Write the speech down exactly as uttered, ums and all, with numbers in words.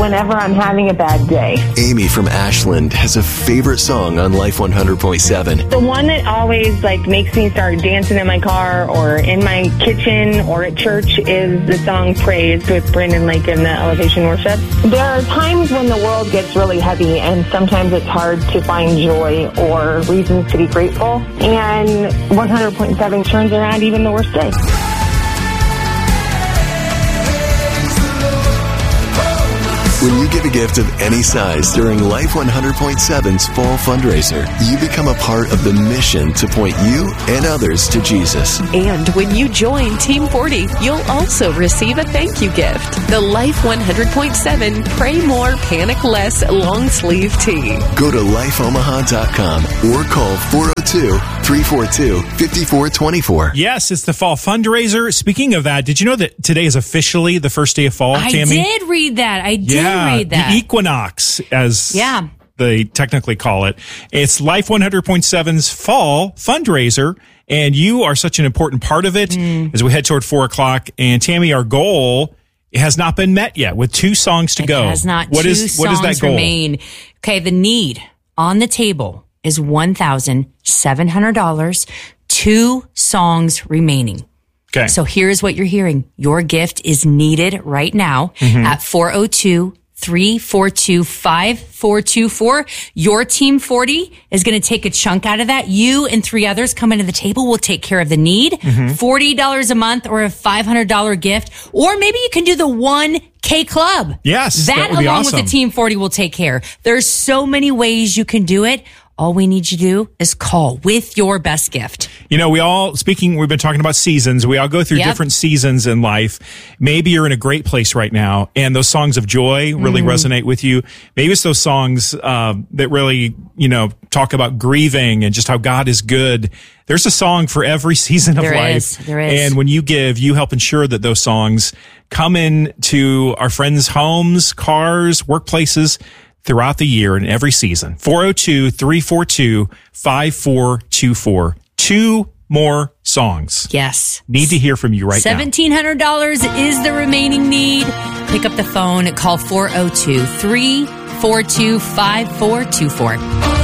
whenever I'm having a bad day. Amy from Ashland has a favorite song on Life one hundred point seven. The one that always like makes me start dancing in my car or in my kitchen or at church is the song Praise with Brandon Lake and the Elevation Worship. There are times when the world gets really heavy and sometimes it's hard to find joy or reasons to be grateful. And one hundred point seven turns around even the worst day. When you give a gift of any size during Life one hundred point seven's Fall Fundraiser, you become a part of the mission to point you and others to Jesus. And when you join Team forty, you'll also receive a thank you gift. The Life one hundred point seven Pray More, Panic Less long sleeve tee. Go to life omaha dot com or call four oh two, three four two, five four two four. Yes, it's the Fall Fundraiser. Speaking of that, did you know that today is officially the first day of fall, I Tammy? did read that. I did Yeah, read that. the equinox, as Yeah. they technically call it. It's Life one hundred point seven's Fall Fundraiser, and you are such an important part of it Mm. as we head toward four o'clock. And Tammy, our goal has not been met yet with two songs to it go. has not. What Two is what is songs that goal? remain. Okay, the need on the table is one thousand seven hundred dollars. Two songs remaining. Okay. So here's what you're hearing. Your gift is needed right now Mhm. at four oh two, three four two, five four two four. Your Team forty is going to take a chunk out of that. You and three others coming to the table will take care of the need. Mhm. forty dollars a month or a five hundred dollars gift. Or maybe you can do the one K Club. Yes, That, that would be along awesome. with the Team forty will take care. There's so many ways you can do it. All we need you to do is call with your best gift. You know, we all, speaking, we've been talking about seasons. We all go through Yep. different seasons in life. Maybe you're in a great place right now and those songs of joy really Mhm. resonate with you. Maybe it's those songs um, that really, you know, talk about grieving and just how God is good. There's a song for every season of There life. is. There is. And when you give, you help ensure that those songs come in to our friends' homes, cars, workplaces, throughout the year and every season. four oh two, three four two, five four two four. Two more songs. Yes. Need to hear from you right now. seventeen hundred dollars is the remaining need. Pick up the phone and call four oh two, three four two, five four two four.